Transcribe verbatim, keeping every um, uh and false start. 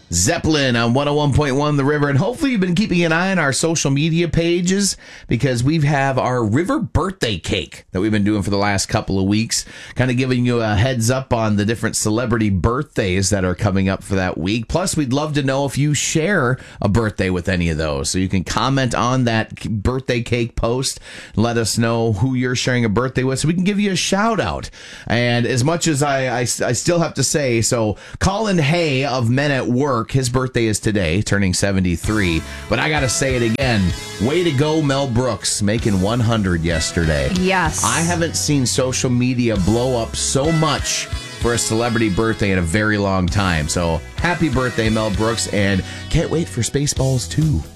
Zeppelin on one oh one point one The River. And hopefully you've been keeping an eye on our social media pages because we have our River birthday cake that we've been doing for the last couple of weeks, kind of giving you a heads up on the different celebrity birthdays that are coming up for that week. Plus, we'd love to know if you share a birthday with any of those. So you can comment on that birthday cake post, let us know who you're sharing a birthday with so we can give you a shout out. And as much as I, I, I still have to say, so Colin Hay of Men at Work, his birthday is today, turning seventy-three. But I got to say it again. Way to go, Mel Brooks, making one hundred yesterday. Yes. I haven't seen social media blow up so much for a celebrity birthday in a very long time. So happy birthday, Mel Brooks, and can't wait for Spaceballs two.